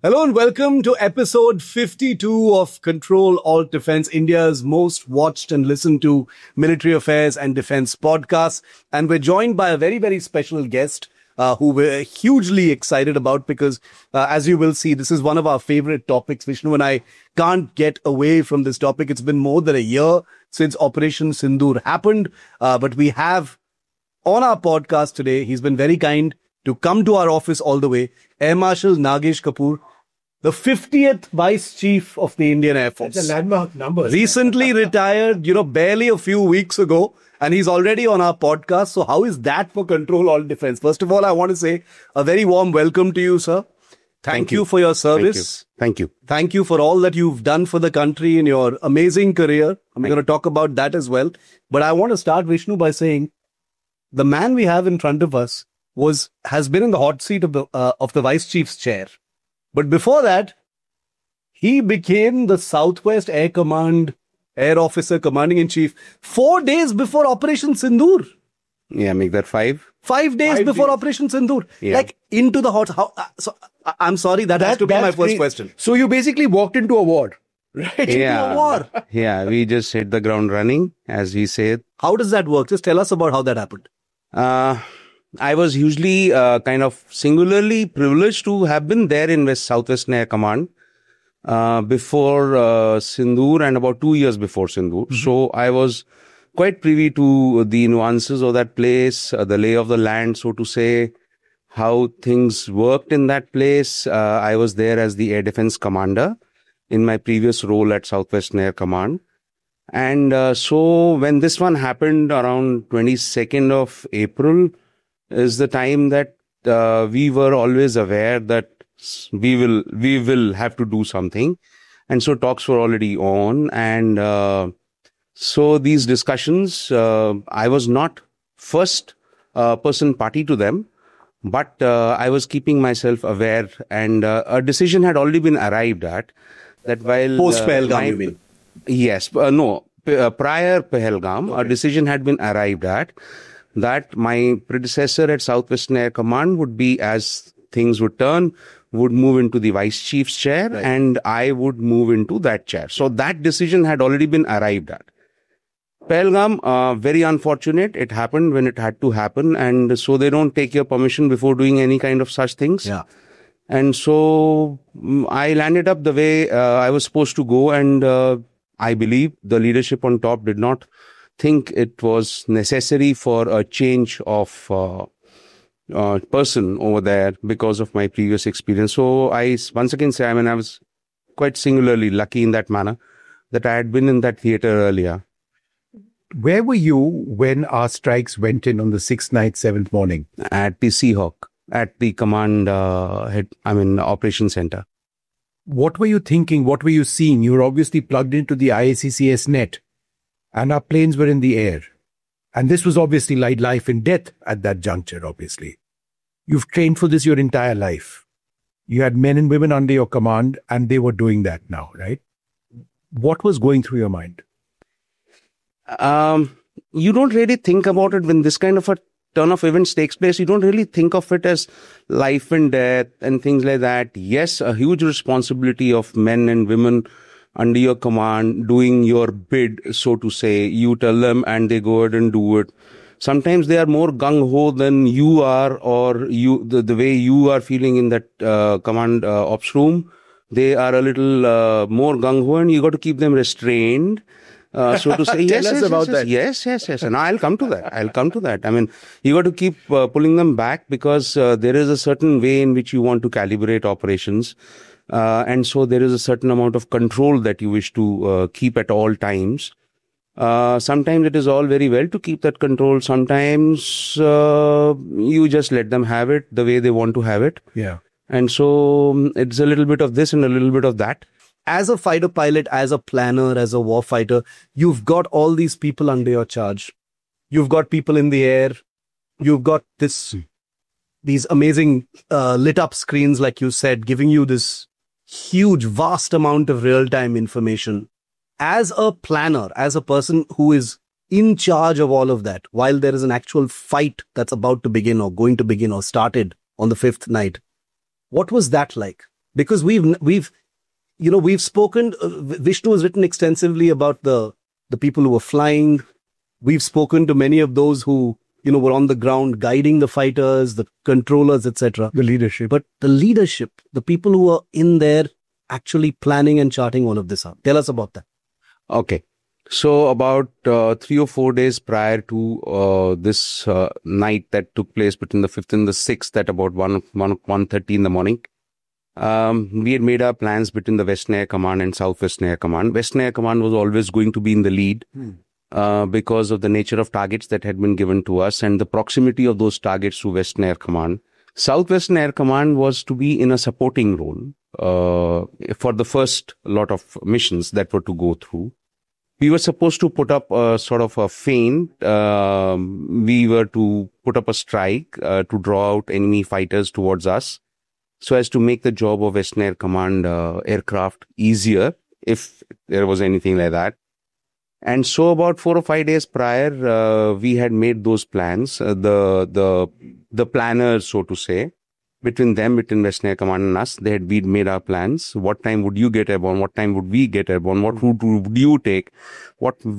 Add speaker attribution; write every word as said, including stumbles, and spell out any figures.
Speaker 1: Hello and welcome to episode fifty-two of Control Alt Defense, India's most watched and listened to military affairs and defense podcast. And we're joined by a very, very special guest uh, who we're hugely excited about because, uh, as you will see, this is one of our favorite topics. Vishnu and I can't get away from this topic. It's been more than a year since Operation Sindoor happened, uh, but we have on our podcast today, he's been very kind to come to our office all the way, Air Marshal Nagesh Kapoor, the fiftieth Vice Chief of the Indian Air Force.
Speaker 2: That's a landmark number.
Speaker 1: Recently retired, you know, barely a few weeks ago, and he's already on our podcast. So how is that for Control Alt Defense? First of all, I want to say a very warm welcome to you, sir. Thank, Thank you. you for your service.
Speaker 3: Thank you. Thank you.
Speaker 1: Thank you for all that you've done for the country in your amazing career. I'm going to talk about that as well. But I want to start, Vishnu, by saying the man we have in front of us was has been in the hot seat of the uh, of the Vice Chief's chair. But before that, he became the Southwest Air Command Air Officer Commanding-in-Chief four days before Operation Sindoor.
Speaker 3: Yeah, make that five.
Speaker 1: Five days five before days. Operation Sindoor. Yeah. Like, into the hot... How, uh, so, uh, I'm sorry, that, that has to be my first great. question.
Speaker 2: So you basically walked into a war, right?
Speaker 3: Yeah.
Speaker 1: Into a war.
Speaker 3: Yeah, we just hit the ground running, as we said.
Speaker 1: How does that work? Just tell us about how that happened.
Speaker 3: Uh... I was hugely uh, kind of singularly privileged to have been there in West Southwestern Air Command uh, before uh, Sindoor and about two years before Sindoor. Mm-hmm. So I was quite privy to the nuances of that place, uh, the lay of the land, so to say, how things worked in that place. Uh, I was there as the Air Defense Commander in my previous role at Southwestern Air Command. And uh, so when this one happened around twenty-second of April, is the time that uh, we were always aware that we will we will have to do something. And so talks were already on. And uh, so these discussions, uh, I was not first uh, person party to them, but uh, I was keeping myself aware. And uh, a decision had already been arrived at that while...
Speaker 1: Post-Pahalgam, uh, you mean?
Speaker 3: Yes. Uh, no, p- uh, prior Pahalgam, okay. A decision had been arrived at that my predecessor at Southwestern Air Command would be, as things would turn, would move into the Vice Chief's chair, right, and I would move into that chair. So that decision had already been arrived at. Pahalgam, uh, very unfortunate. It happened when it had to happen. And so they don't take your permission before doing any kind of such things.
Speaker 1: Yeah.
Speaker 3: And so um, I landed up the way uh, I was supposed to go. And uh, I believe the leadership on top did not think it was necessary for a change of uh, uh, person over there because of my previous experience. So I once again say, I mean, I was quite singularly lucky in that manner that I had been in that theater earlier.
Speaker 2: Where were you when our strikes went in on the sixth night, seventh morning?
Speaker 3: At the Seahawk, at the command uh, head, I mean, operation center.
Speaker 2: What were you thinking? What were you seeing? You were obviously plugged into the I A C C S net. And our planes were in the air. And this was obviously like life and death at that juncture, obviously. You've trained for this your entire life. You had men and women under your command, and they were doing that now, right? What was going through your mind?
Speaker 3: Um, you don't really think about it when this kind of a turn of events takes place. You don't really think of it as life and death and things like that. Yes, a huge responsibility of men and women under your command, doing your bid, so to say. You tell them and they go ahead and do it. Sometimes they are more gung-ho than you are, or you the, the way you are feeling in that uh, command uh, ops room. They are a little uh, more gung-ho, and you got to keep them restrained. Uh, so to say, yes,
Speaker 2: Tell us
Speaker 3: yes,
Speaker 2: about
Speaker 3: yes,
Speaker 2: that.
Speaker 3: yes, yes, yes. And I'll come to that. I'll come to that. I mean, you got to keep uh, pulling them back because uh, there is a certain way in which you want to calibrate operations. Uh, and so there is a certain amount of control that you wish to uh, keep at all times. Uh, sometimes it is all very well to keep that control. Sometimes uh, you just let them have it the way they want to have it.
Speaker 2: Yeah.
Speaker 3: And so um, it's a little bit of this and a little bit of that.
Speaker 1: As a fighter pilot, as a planner, as a warfighter, you've got all these people under your charge. You've got people in the air. You've got this, these amazing uh, lit up screens, like you said, giving you this huge, vast amount of real-time information. As a planner, as a person who is in charge of all of that, while there is an actual fight that's about to begin or going to begin or started on the fifth night, what was that like? Because we've, we've, you know, we've spoken, uh, Vishnu has written extensively about the, the people who were flying. We've spoken to many of those who, you know, were on the ground guiding the fighters, the controllers, et cetera.
Speaker 2: The leadership.
Speaker 1: But the leadership, the people who are in there actually planning and charting all of this out. Tell us about that.
Speaker 3: Okay. So about uh, three or four days prior to uh, this uh, night that took place between the fifth and the sixth at about one, one, one thirty in the morning, um, we had made our plans between the Western Air Command and Southwestern Air Command. Western Air Command was always going to be in the lead hmm. uh, because of the nature of targets that had been given to us and the proximity of those targets to Western Air Command. Southwestern Air Command was to be in a supporting role uh, for the first lot of missions that were to go through. We were supposed to put up a sort of a feint. Um, we were to put up a strike uh, to draw out enemy fighters towards us so as to make the job of Western Air Command uh, aircraft easier if there was anything like that. And so about four or five days prior, uh, we had made those plans, uh, the, the, the planners, so to say. Between them, between Western Air Command and us, they had we'd made our plans. What time would you get airborne? What time would we get airborne? What route would you take? What